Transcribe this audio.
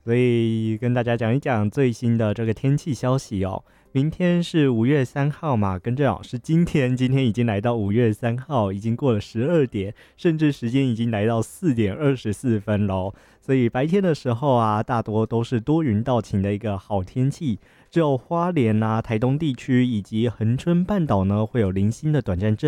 所以跟大家讲一讲最新的这个天气消息哦。明天是5月3号嘛，跟正好是今天已经来到5月3号，已经过了12点，甚至时间已经来到4点24分咯。所以白天的时候啊，大多都是多云到晴的一个好天气，只有花莲啊、台东地区以及恒春半岛呢会有零星的短暂阵雨。